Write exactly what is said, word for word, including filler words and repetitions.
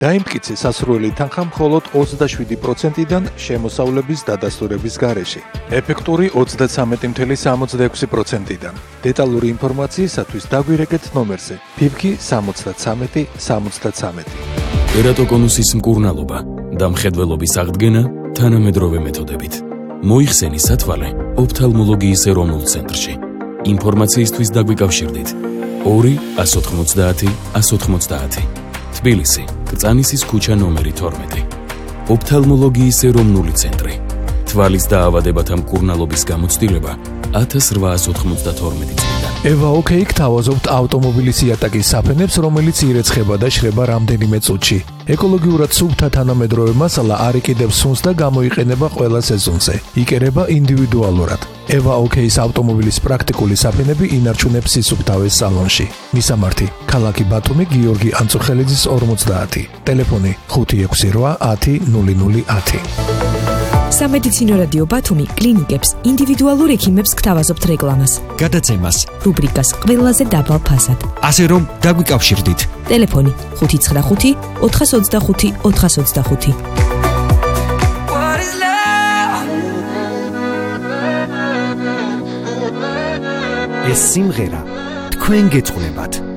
დაიმტკიცე სასურველი თანხა მხოლოდ ოცდაშვიდი პროცენტიდან შემოსავლების დადასტურების გარეშე. ეფექტური ოცდაცამეტი წუთი სამოცდაექვსი პროცენტიდან. დეტალური ინფორმაციისათვის დაგვირეკეთ ნომერზე ფიფკი სამოცდაცამეტი სამოცდაცამეტი. კერატოკონუსის მკურნალობა და მხედველობის აღდგენა თანამედროვე მეთოდებით. მოიხსენი სათვალე ოფთალმოლოგიის ეროვნულ ცენტრში. ინფორმაციისთვის დაგვიკავშირდით ორი ას ოთხმოცდაათი ას ოთხმოცდაათი. თბილისი, კრწანისის ქუჩა ნომერი თორმეტი. ოფთალმოლოგიის ეროვნული ცენტრი. თვალის დაავადებათა მკურნალობის გამოცდილება ათას რვაას ოთხმოცდათორმეტი წლიდან. ევა ოკეი გთავაზობთ ავტომობილის იატაკის საფენებს, რომელიც ირეცხება და შრება რამდენიმე წუთში. ეკოლოგიურად სუფთა თანამედროვე მასალა არ იკიდებს სუნს და გამოიყენება ყველა სეზონზე. იკერება ინდივიდუალურად. ევა ოკეის ავტომობილის პრაქტიკული საფენები ინარჩუნებს სისუფთავეს სალონში. მისამართი: ქალაქი ბათუმი, გიორგი ანწუხელიძის ორმოცდაათი. ტელეფონი ხუთი ექვსი რვა ათი ნული ნული ათი. სამედიცინო რადიო ბათუმი კლინიკებს, ინდივიდუალურ ექიმებს გთავაზობთ რეკლამას, გადაცემას, რუბრიკას ყველაზე დაბალ ფასად. ასე რომ დაგვიკავშირდით. ტელეფონი ხუთი ცხრა ხუთი ოთხას ოცდახუთი ოთხას ოცდახუთი. ეს სიმღერა თქვენ გეწყნებათ.